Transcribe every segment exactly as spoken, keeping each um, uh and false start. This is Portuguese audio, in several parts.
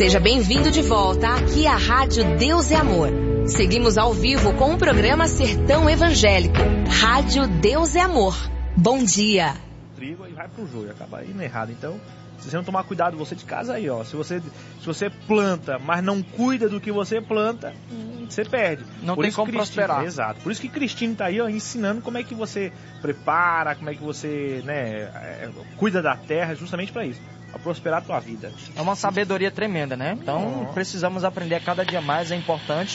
Seja bem-vindo de volta aqui à Rádio Deus é Amor. Seguimos ao vivo com o programa Sertão Evangélico. Rádio Deus é Amor. Bom dia. Trigo e vai pro joio, acaba indo errado. Então, se você não tomar cuidado, você de casa aí, ó. Se você, se você planta, mas não cuida do que você planta, você perde. Não Por tem isso como Cristine, prosperar. Exato. Por isso que Cristine tá aí, ó, ensinando como é que você prepara, como é que você, né, é, cuida da terra, justamente para isso. Pra prosperar a tua vida. É uma sabedoria tremenda, né? Então, Oh. precisamos aprender cada dia mais, é importante.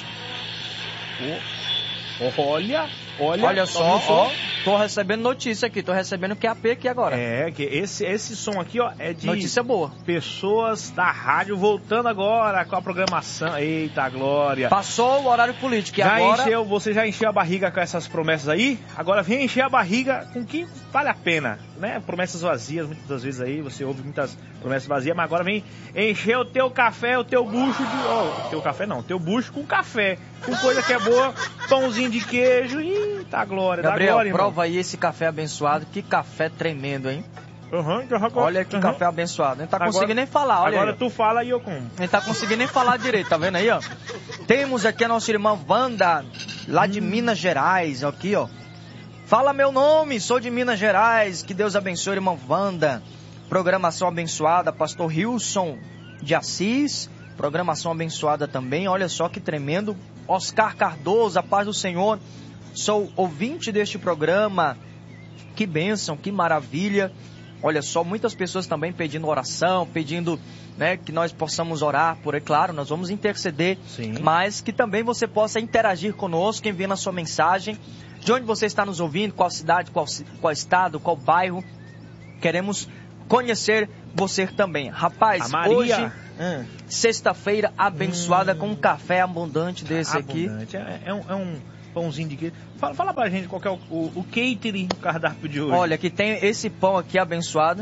Oh. Olha, olha, Olha só, ó, tô recebendo notícia aqui, tô recebendo Q A P aqui agora. É, que esse, esse som aqui, ó, é de Notícia boa. pessoas da rádio voltando agora com a programação. Eita, glória. Passou o horário político e Já agora... encheu, você já encheu a barriga com essas promessas aí? Agora vem encher a barriga com o que vale a pena, né? Promessas vazias, muitas das vezes aí, você ouve muitas promessas vazias, mas agora vem encher o teu café, o teu bucho de... Oh, o teu café não, o teu bucho com café, com coisa que é boa, pãozinho de queijo e tá glória, Gabriel, dá glória, irmão. prova aí esse café abençoado, que café tremendo, hein? Uhum, uhum, Olha que uhum. café abençoado, não tá Agora- conseguindo nem falar, olha Agora aí. tu fala e eu como. Não tá conseguindo nem falar direito, tá vendo aí, ó? Temos aqui a nossa irmã Wanda, lá de Hum. Minas Gerais, aqui, ó. Fala meu nome, sou de Minas Gerais, que Deus abençoe, irmã Wanda. Programação abençoada, pastor Hilson de Assis, programação abençoada também, olha só que tremendo. Oscar Cardoso, a paz do Senhor, sou ouvinte deste programa, que bênção, que maravilha. Olha só, muitas pessoas também pedindo oração, pedindo, né, que nós possamos orar por aí. Claro, nós vamos interceder, Sim. mas que também você possa interagir conosco, enviando a sua mensagem. De onde você está nos ouvindo, qual cidade, qual, ci- qual estado, qual bairro. Queremos conhecer você também. Rapaz, A Maria. hoje, Hum. sexta-feira abençoada Hum. com um café abundante desse aqui. Abundante. É, é um, é um pãozinho de queijo. Fala, fala pra gente qual que é o, o, o catering do cardápio de hoje. Olha, que tem esse pão aqui abençoado.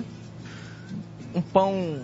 Um pão...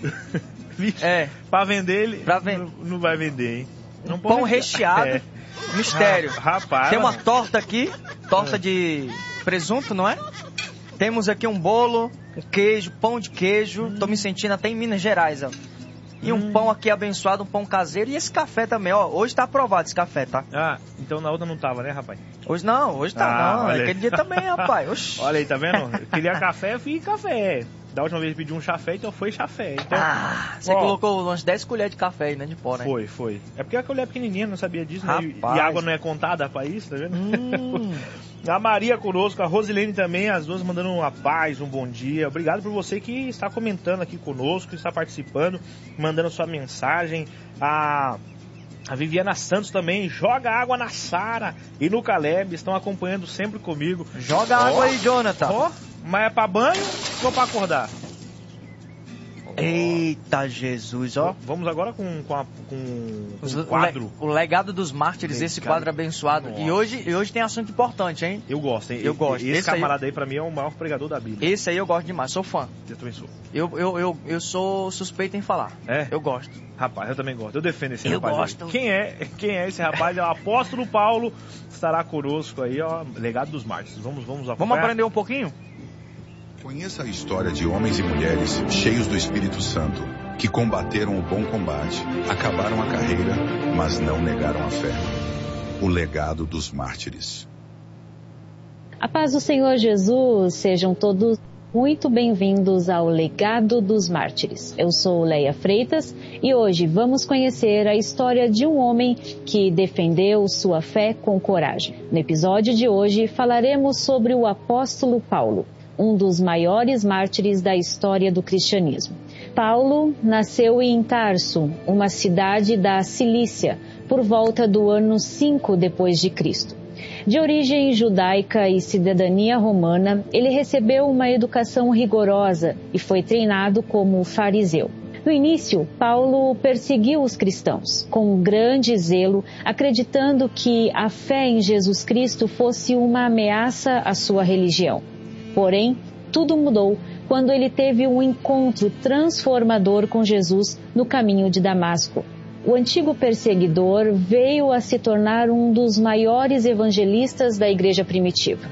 Vixe, É, pra vender ele, Pra ven- não, não vai vender, hein? Não pão pode- recheado. É. Mistério. Ra- Rapaz. Tem uma mano. torta aqui, torta de presunto, não é? Temos aqui um bolo, um queijo, pão de queijo. Tô me sentindo até em Minas Gerais, ó. E um Hum. pão aqui abençoado, um pão caseiro. E esse café também, ó. Hoje tá aprovado esse café, tá? Ah, então na outra não tava, né, rapaz? Hoje não, hoje tá Ah, não. olha aí. Aquele dia também, rapaz. Oxi. Olha aí, tá vendo? Eu queria café, eu fiz café. Da última vez eu pedi um chafé, então foi chafé. Então, Ah, você ó, colocou umas dez colheres de café aí, né, de pó, né? Foi, foi. É porque a colher pequenininha, não sabia disso, né? E- Rapaz. E água não é contada pra isso, tá vendo? Hum. A Maria conosco, a Rosilene também, as duas mandando uma paz, um bom dia. Obrigado por você que está comentando aqui conosco, que está participando, mandando sua mensagem. A, a Viviana Santos também, joga água na Sara e no Caleb, estão acompanhando sempre comigo. Joga Ó, água aí, Jonathan. Ó, mas é pra banho ou pra acordar? Eita, Jesus, ó. Vamos agora com, com, a, com, com Os- o o quadro. le- O legado dos mártires, esse Legado. quadro abençoado. E Nossa. hoje, e hoje tem assunto importante, hein? Eu gosto, hein? Eu gosto. Esse, Esse aí- camarada aí, pra mim, é o maior pregador da Bíblia. Esse aí eu gosto demais, sou fã. Eu também sou. Eu, eu, eu, eu sou suspeito em falar. É? Eu gosto. Rapaz, eu também gosto. Eu defendo esse Eu rapaz. aí. gosto. Quem é? Quem é esse rapaz? É o apóstolo Paulo. Estará conosco aí, ó. Legado dos mártires. Vamos, vamos acompanhar. Vamos aprender um pouquinho? Conheça a história de homens e mulheres cheios do Espírito Santo, que combateram o bom combate, acabaram a carreira, mas não negaram a fé. O legado dos mártires. A paz do Senhor Jesus, sejam todos muito bem-vindos ao Legado dos Mártires. Eu sou Leia Freitas e hoje vamos conhecer a história de um homem que defendeu sua fé com coragem. No episódio de hoje falaremos sobre o apóstolo Paulo, um dos maiores mártires da história do cristianismo. Paulo nasceu em Tarso, uma cidade da Cilícia, por volta do ano cinco depois de Cristo. De origem judaica e cidadania romana, ele recebeu uma educação rigorosa e foi treinado como fariseu. No início, Paulo perseguiu os cristãos, com grande zelo, acreditando que a fé em Jesus Cristo fosse uma ameaça à sua religião. Porém, tudo mudou quando ele teve um encontro transformador com Jesus no caminho de Damasco. O antigo perseguidor veio a se tornar um dos maiores evangelistas da igreja primitiva.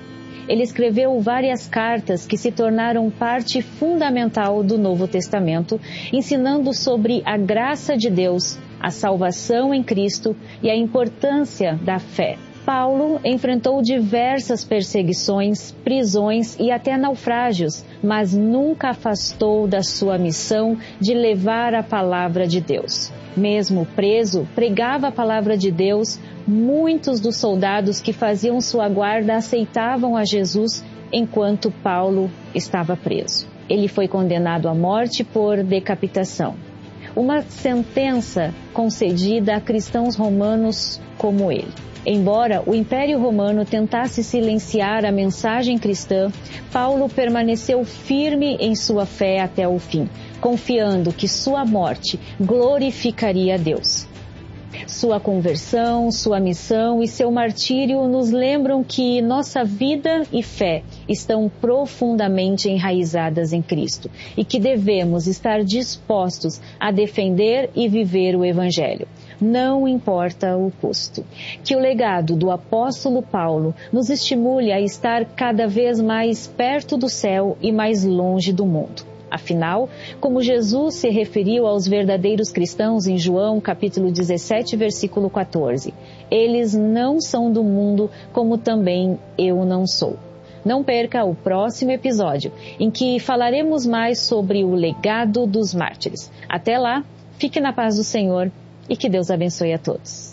ele escreveu várias cartas que se tornaram parte fundamental do Novo Testamento, ensinando sobre a graça de Deus, a salvação em Cristo e a importância da fé. Paulo enfrentou diversas perseguições, prisões e até naufrágios, mas nunca afastou da sua missão de levar a palavra de Deus. Mesmo preso, pregava a palavra de Deus. Muitos dos soldados que faziam sua guarda aceitavam a Jesus enquanto Paulo estava preso. Ele foi condenado à morte por decapitação, uma sentença concedida a cristãos romanos como ele. Embora o Império Romano tentasse silenciar a mensagem cristã, Paulo permaneceu firme em sua fé até o fim, confiando que sua morte glorificaria a Deus. Sua conversão, sua missão e seu martírio nos lembram que nossa vida e fé estão profundamente enraizadas em Cristo e que devemos estar dispostos a defender e viver o Evangelho. Não importa o custo. Que o legado do apóstolo Paulo nos estimule a estar cada vez mais perto do céu e mais longe do mundo. Afinal, como Jesus se referiu aos verdadeiros cristãos em João capítulo dezessete, versículo quatorze, eles não são do mundo, como também eu não sou. Não perca o próximo episódio, em que falaremos mais sobre o legado dos mártires. Até lá, fique na paz do Senhor e que Deus abençoe a todos.